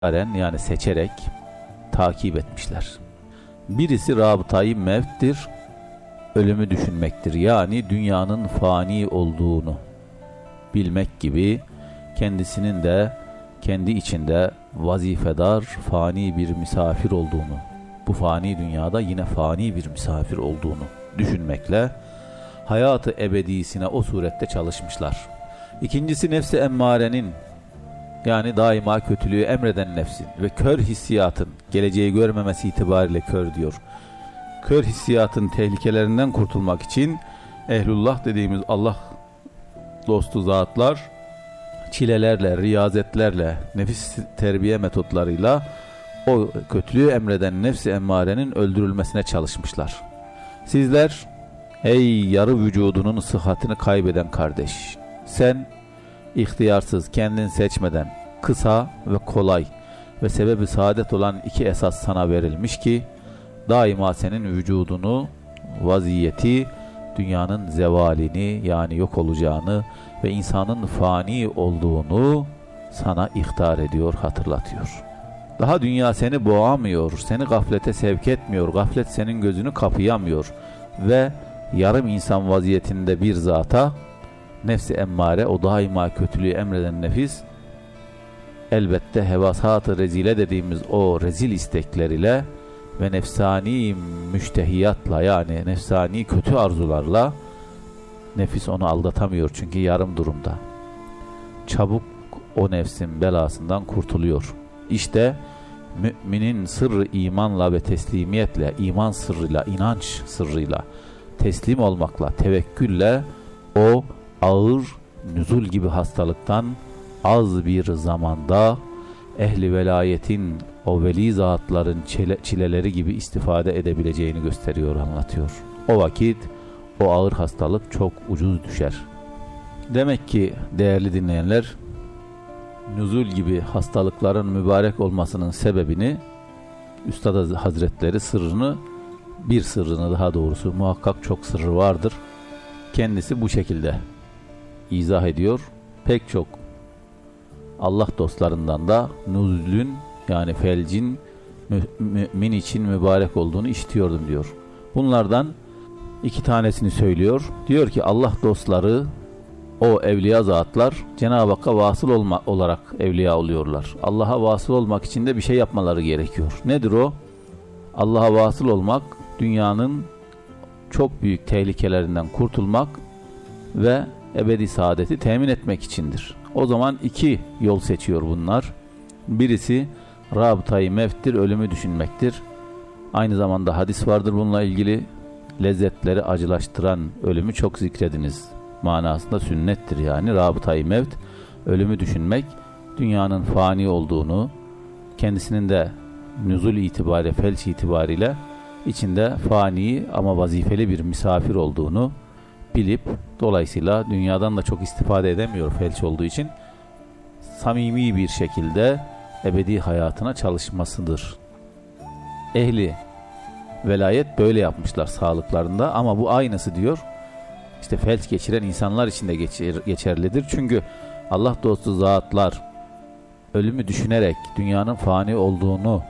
yani seçerek takip etmişler. Birisi rabıtayı mevttir, ölümü düşünmektir. Yani dünyanın fani olduğunu bilmek gibi kendisinin de kendi içinde vazifedar, fani bir misafir olduğunu, bu fani dünyada yine fani bir misafir olduğunu düşünmekle hayatı ebedisine o surette çalışmışlar. İkincisi nefs-i emmarenin, yani daima kötülüğü emreden nefsin ve kör hissiyatın, geleceği görmemesi itibariyle kör diyor. Kör hissiyatın tehlikelerinden kurtulmak için ehlullah dediğimiz Allah dostu zatlar çilelerle, riyazetlerle, nefis terbiye metotlarıyla o kötülüğü emreden nefs-i emmarenin öldürülmesine çalışmışlar. Sizler, ey yarı vücudunun sıhhatini kaybeden kardeş, sen ihtiyarsız, kendin seçmeden, kısa ve kolay ve sebebi saadet olan iki esas sana verilmiş ki, daima senin vücudunu, vaziyeti, dünyanın zevalini, yani yok olacağını ve insanın fani olduğunu sana ihtar ediyor, hatırlatıyor. Daha dünya seni boğamıyor, seni gaflete sevk etmiyor, gaflet senin gözünü kapayamıyor ve yarım insan vaziyetinde bir zata, nefs-i emmare, o daima kötülüğü emreden nefis, elbette hevasat-ı rezile dediğimiz o rezil istekleriyle ve nefsani müştehiyatla, yani nefsani kötü arzularla nefis onu aldatamıyor çünkü yarım durumda. Çabuk o nefsin belasından kurtuluyor. İşte müminin sırrı imanla ve teslimiyetle, iman sırrıyla, inanç sırrıyla, teslim olmakla, tevekkülle o ağır nüzul gibi hastalıktan az bir zamanda ehli velayetin, o veli zatların çileleri gibi istifade edebileceğini gösteriyor, anlatıyor. O vakit o ağır hastalık çok ucuz düşer. Demek ki değerli dinleyenler, nüzul gibi hastalıkların mübarek olmasının sebebini, Üstad Hazretleri sırrını daha doğrusu, muhakkak çok sırrı vardır, kendisi bu şekilde izah ediyor. Pek çok Allah dostlarından da nüzulün, yani felcin mümin için mübarek olduğunu işitiyordum diyor. Bunlardan iki tanesini söylüyor. Diyor ki Allah dostları, o evliya zatlar Cenab-ı Hakk'a vasıl olarak evliya oluyorlar. Allah'a vasıl olmak için de bir şey yapmaları gerekiyor. Nedir o? Allah'a vasıl olmak, dünyanın çok büyük tehlikelerinden kurtulmak ve ebedi saadeti temin etmek içindir. O zaman iki yol seçiyor bunlar. Birisi rabıtayı mevttir, ölümü düşünmektir. Aynı zamanda hadis vardır bununla ilgili. Lezzetleri acılaştıran ölümü çok zikrediniz manasında sünnettir, yani rabıtayı mevt, ölümü düşünmek, dünyanın fani olduğunu, kendisinin de nüzul itibariyle, felç itibariyle içinde fani ama vazifeli bir misafir olduğunu bilip, dolayısıyla dünyadan da çok istifade edemiyor felç olduğu için, samimi bir şekilde ebedi hayatına çalışmasıdır. Ehli velayet böyle yapmışlar sağlıklarında, ama bu aynısı diyor İşte felç geçiren insanlar için de geçerlidir. Çünkü Allah dostu zatlar ölümü düşünerek, dünyanın fani olduğunu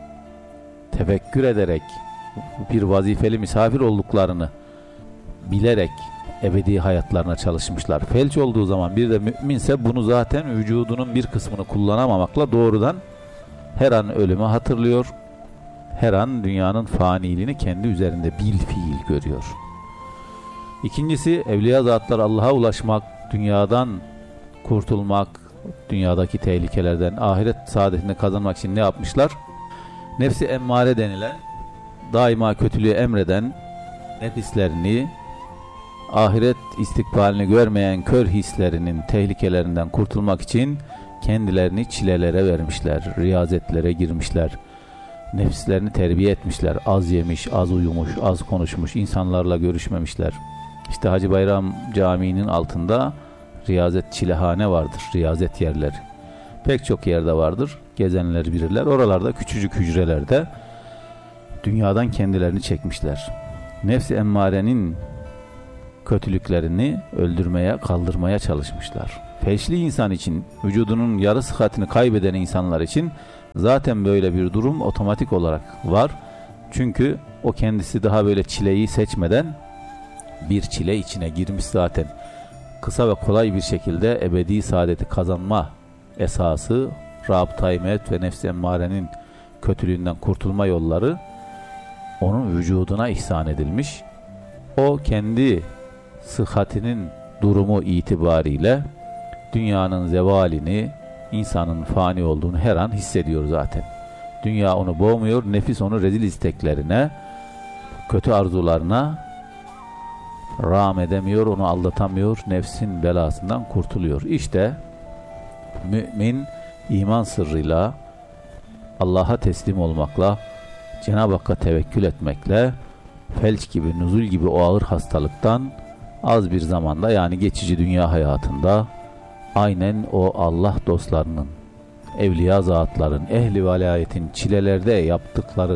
tefekkür ederek, bir vazifeli misafir olduklarını bilerek ebedi hayatlarına çalışmışlar. Felç olduğu zaman bir de müminse bunu zaten vücudunun bir kısmını kullanamamakla doğrudan her an ölümü hatırlıyor. Her an dünyanın faniliğini kendi üzerinde bilfiil görüyor. İkincisi, evliya zatlar Allah'a ulaşmak, dünyadan kurtulmak, dünyadaki tehlikelerden, ahiret saadetini kazanmak için ne yapmışlar? Nefs-i emmare denilen, daima kötülüğü emreden nefislerini, ahiret istikbalini görmeyen kör hislerinin tehlikelerinden kurtulmak için kendilerini çilelere vermişler, riyazetlere girmişler. Nefislerini terbiye etmişler. Az yemiş, az uyumuş, az konuşmuş, insanlarla görüşmemişler. İşte Hacı Bayram Camii'nin altında riyazet çilehane vardır, riyazet yerleri. Pek çok yerde vardır, gezenler bilirler. Oralarda küçücük hücrelerde dünyadan kendilerini çekmişler. Nefs-i emmarenin kötülüklerini öldürmeye, kaldırmaya çalışmışlar. Felçli insan için, vücudunun yarı sıhhatini kaybeden insanlar için Zaten böyle bir durum otomatik olarak var. Çünkü o kendisi daha böyle çileyi seçmeden bir çile içine girmiş zaten. Kısa ve kolay bir şekilde ebedi saadeti kazanma esası, rabıta-i mevt ve nefs-i emmarenin kötülüğünden kurtulma yolları onun vücuduna ihsan edilmiş. O kendi sıhhatinin durumu itibariyle dünyanın zevalini, insanın fani olduğunu her an hissediyor zaten. Dünya onu boğmuyor, nefis onu rezil isteklerine, kötü arzularına rağm edemiyor, onu aldatamıyor, nefsin belasından kurtuluyor. İşte mümin iman sırrıyla, Allah'a teslim olmakla, Cenab-ı Hakk'a tevekkül etmekle, felç gibi, nuzul gibi o ağır hastalıktan az bir zamanda, yani geçici dünya hayatında, aynen o Allah dostlarının, evliya zatların, ehli velayetin çilelerde yaptıkları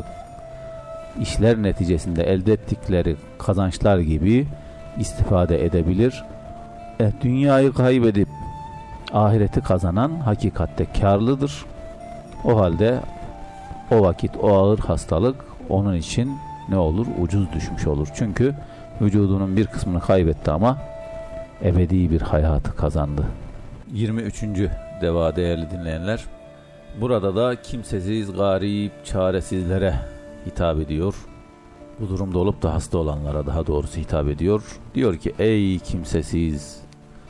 işler neticesinde elde ettikleri kazançlar gibi istifade edebilir. Dünyayı kaybedip ahireti kazanan hakikatte kârlıdır. O halde o vakit o ağır hastalık onun için ne olur? Ucuz düşmüş olur. Çünkü vücudunun bir kısmını kaybetti ama ebedi bir hayatı kazandı. 23. deva değerli dinleyenler. Burada da kimsesiz, garip, çaresizlere hitap ediyor. Bu durumda olup da hasta olanlara daha doğrusu hitap ediyor. Diyor ki ey kimsesiz,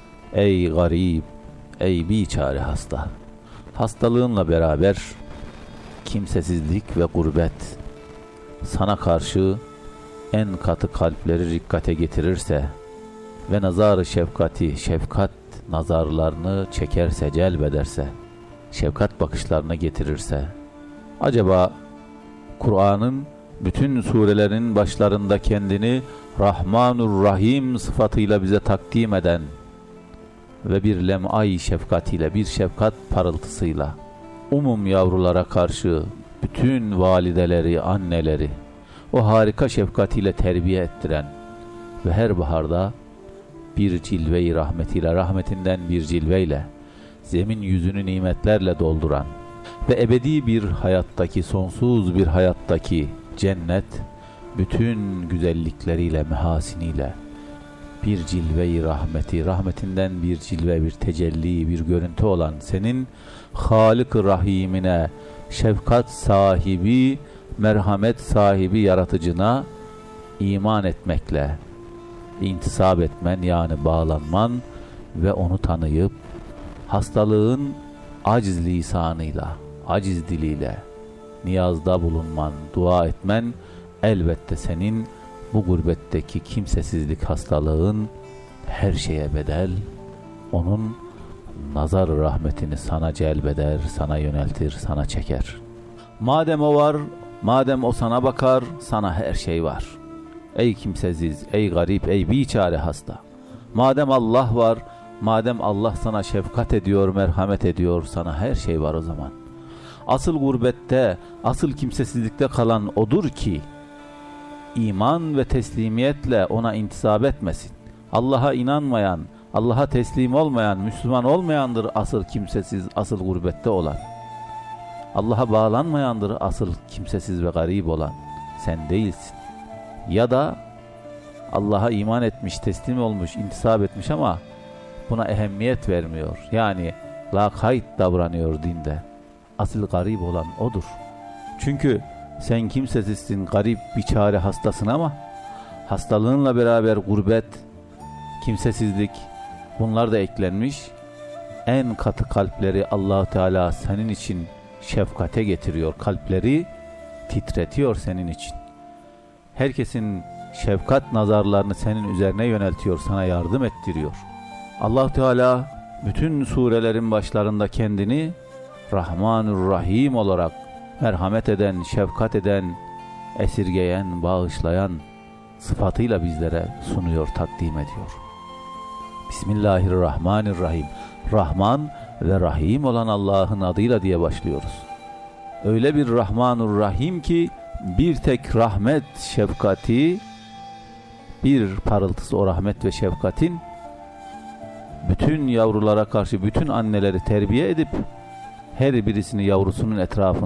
ey garip, ey biçare hasta. Hastalığınla beraber kimsesizlik ve gurbet sana karşı en katı kalpleri rikkate getirirse ve nazar-ı şefkati, şefkat nazarlarını çekerse, celbederse, şefkat bakışlarına getirirse, acaba Kur'an'ın bütün surelerin başlarında kendini Rahmanur Rahim sıfatıyla bize takdim eden ve bir lem'ay şefkatiyle, bir şefkat parıltısıyla yavrulara karşı bütün valideleri, anneleri o harika şefkatiyle terbiye ettiren ve her baharda bir cilve-i rahmetiyle, rahmetinden bir cilveyle zemin yüzünü nimetlerle dolduran ve ebedi bir hayattaki, sonsuz bir hayattaki cennet bütün güzellikleriyle, mehasiniyle bir cilve-i rahmeti, rahmetinden bir cilve, bir tecelli, bir görüntü olan senin Halik-ı Rahimine, şefkat sahibi, merhamet sahibi yaratıcına iman etmekle intisap etmen, yani bağlanman ve onu tanıyıp hastalığın aciz lisanıyla, aciz diliyle niyazda bulunman, dua etmen elbette senin bu gurbetteki kimsesizlik hastalığın her şeye bedel, onun nazar rahmetini sana celbeder, sana yöneltir, sana çeker. Madem o var, madem o sana bakar, sana her şey var. Ey kimsesiz, ey garip, ey biçare hasta. Madem Allah var, madem Allah sana şefkat ediyor, merhamet ediyor, sana her şey var o zaman. Asıl gurbette, asıl kimsesizlikte kalan odur ki, iman ve teslimiyetle ona intisap etmesin. Allah'a inanmayan, Allah'a teslim olmayan, Müslüman olmayandır asıl kimsesiz, asıl gurbette olan. Allah'a bağlanmayandır asıl kimsesiz ve garip olan. Sen değilsin. Ya da Allah'a iman etmiş, teslim olmuş, intisap etmiş ama buna ehemmiyet vermiyor. Yani lakayt davranıyor dinde. Asıl garip olan odur. Çünkü sen kimsesizsin, garip, biçare hastasın ama hastalığınla beraber gurbet, kimsesizlik, bunlar da eklenmiş. En katı kalpleri Allah Teala senin için şefkate getiriyor. Kalpleri titretiyor senin için. Herkesin şefkat nazarlarını senin üzerine yöneltiyor, sana yardım ettiriyor. Allah Teala bütün surelerin başlarında kendini Rahmanur Rahim olarak merhamet eden, şefkat eden, esirgeyen, bağışlayan sıfatıyla bizlere sunuyor, takdim ediyor. Bismillahirrahmanirrahim. Rahman ve Rahim olan Allah'ın adıyla diye başlıyoruz. Öyle bir Rahmanur Rahim ki bir tek rahmet, şefkati, bir parıltısı o rahmet ve şefkatin bütün yavrulara karşı bütün anneleri terbiye edip her birisini yavrusunun etrafında